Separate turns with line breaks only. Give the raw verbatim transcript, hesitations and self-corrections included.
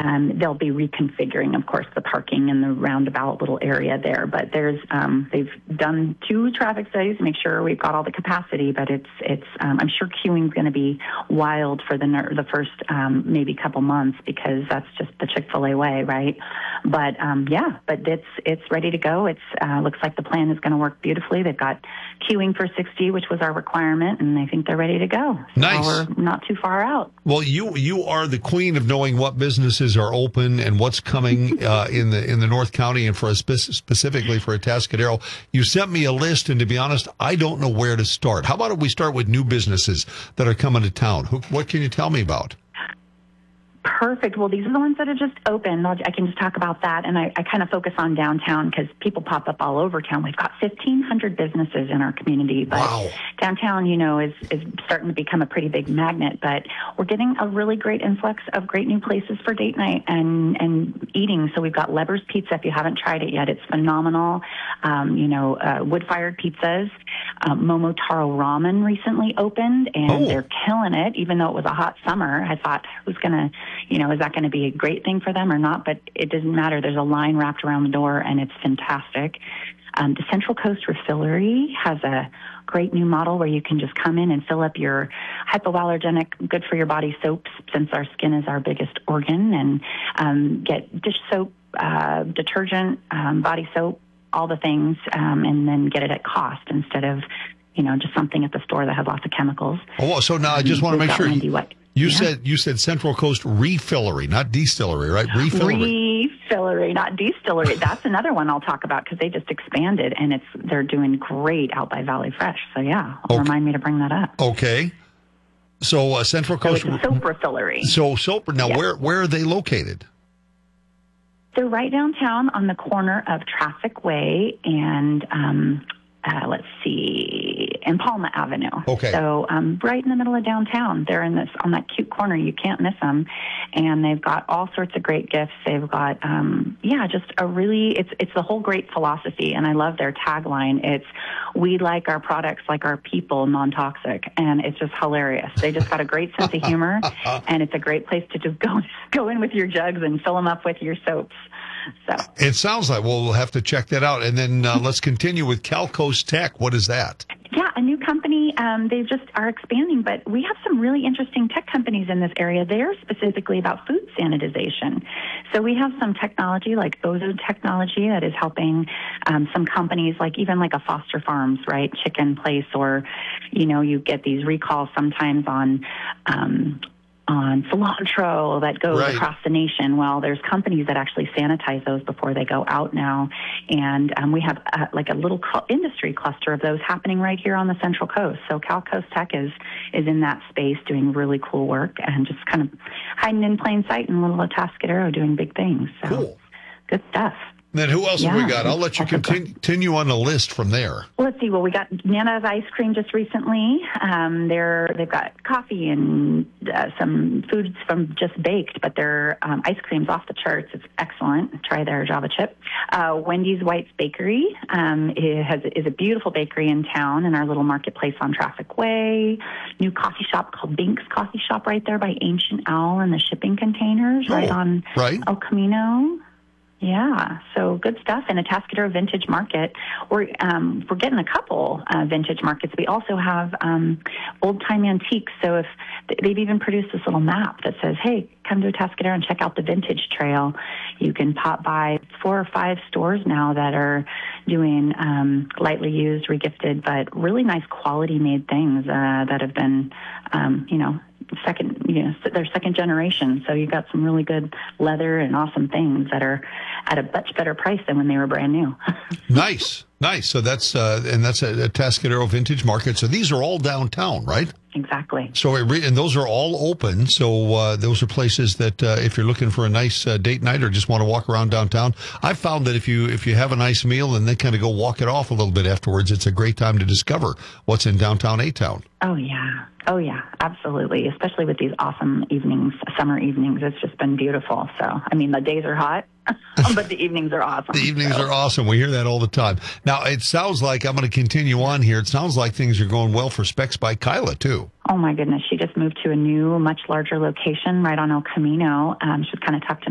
um, they'll be reconfiguring, of course, the parking in the roundabout little area there. But there's um, they've done two traffic studies to make sure we've got all the capacity. But it's it's um, I'm sure queuing is going to be wild for the the first um, maybe couple months because that's just the Chick-fil-A way, right? But um, yeah, but it's it's ready to go. It's uh, looks like the plan is going to work beautifully. They've got queuing for sixty, which was our requirement, and I think they're ready to go. So
nice.
We're not too far out.
Well, you you are the queen of knowing what businesses are open and what's coming uh, in the in the North County and for a spe- specifically for Atascadero. You sent me a list, and to be honest, I don't know where to start. How about if we start with new businesses that are coming to town? Who, what can you tell me about?
Perfect. Well, these are the ones that are just open. I'll, I can just talk about that. And I, I kind of focus on downtown because people pop up all over town. We've got fifteen hundred businesses in our community. But
wow.
Downtown, you know, is, is starting to become a pretty big magnet. But we're getting a really great influx of great new places for date night and, and eating. So we've got Leber's Pizza. If you haven't tried it yet, it's phenomenal. Um, you know, uh, wood-fired pizzas. Um, Momotaro Ramen recently opened, and
oh.
they're killing it, even though it was a hot summer. I thought, who's going to... You know, is that going to be a great thing for them or not? But it doesn't matter. There's a line wrapped around the door, and it's fantastic. Um, the Central Coast Refillery has a great new model where you can just come in and fill up your hypoallergenic, good for your body soaps, since our skin is our biggest organ, and um, get dish soap, uh, detergent, um, body soap, all the things, um, and then get it at cost instead of, you know, just something at the store that has lots of chemicals.
Oh, so now I just want to make sure.
You,
You
yeah.
said you said Central Coast Refillery, not distillery, right? Refillery.
Refillery, not distillery. That's another one I'll talk about because they just expanded, and it's they're doing great out by Valley Fresh. So yeah,
okay.
Remind me to bring that up.
Okay. So uh, Central Coast.
So it's a soap refillery.
So soap. Now,
yeah.
where where are they located?
They're right downtown on the corner of Traffic Way and um, uh, let's see, and Palma Avenue.
Okay.
So um, right in the middle of downtown. They're in this on that cute corner. You can't miss them. And they've got all sorts of great gifts. They've got, um, yeah, just a really, it's it's the whole great philosophy. And I love their tagline. It's, we like our products like our people, non-toxic. And it's just hilarious. They just got a great sense of humor. And it's a great place to just go, go in with your jugs and fill them up with your soaps. So
it sounds like, well, we'll have to check that out. And then uh, let's continue with CalCoast Tech. What is that?
Yeah, a new company. Um, they just are expanding, but we have some really interesting tech companies in this area. They're specifically about food sanitization. So we have some technology like Ozo technology that is helping um, some companies, like even like a Foster Farms, right, chicken place, or, you know, you get these recalls sometimes on um on cilantro that goes
right.
across the nation. Well, there's companies that actually sanitize those before they go out now. And um, we have uh, like a little cl- industry cluster of those happening right here on the Central Coast. So CalCoast Tech is, is in that space doing really cool work and just kind of hiding in plain sight in little Atascadero doing big things. So
cool.
Good stuff.
Then who else
yeah,
have we got? I'll let you continue, continue on the list from there.
Let's see. Well, we got Nana's Ice Cream just recently. Um, they're they've got coffee and uh, some foods from just baked, but their um, ice cream's off the charts. It's excellent. Try their Java chip. Uh, Wendy's White's Bakery um, it has is a beautiful bakery in town in our little marketplace on Traffic Way. New coffee shop called Bink's Coffee Shop right there by Ancient Owl and the shipping containers
oh,
right on
right.
El Camino. Yeah, so good stuff. In Atascadero Vintage Market, we're um, we're getting a couple uh, vintage markets. We also have um, old time antiques. So if they've even produced this little map that says, "Hey, come to Atascadero and check out the Vintage Trail." You can pop by four or five stores now that are doing um, lightly used, regifted, but really nice quality made things uh, that have been, um, you know. second, you know, they're second generation. So you got some really good leather and awesome things that are at a much better price than when they were brand new.
Nice, nice. So that's uh, and that's a, a Atascadero Vintage Market. So these are all downtown, right?
Exactly.
So it re- and those are all open. So uh, those are places that uh, if you're looking for a nice uh, date night or just want to walk around downtown, I've found that if you if you have a nice meal and then kind of go walk it off a little bit afterwards, it's a great time to discover what's in downtown A-Town.
Oh yeah. Oh yeah, absolutely. Especially with these awesome evenings, summer evenings. It's just been beautiful. So, I mean, the days are hot, but the evenings are awesome.
The evenings
so.
are awesome. We hear that all the time. Now, it sounds like, I'm going to continue on here. It sounds like things are going well for Specs by Kyla, too.
Oh, my goodness. She just moved to a new, much larger location right on El Camino. Um, she's kind of tucked in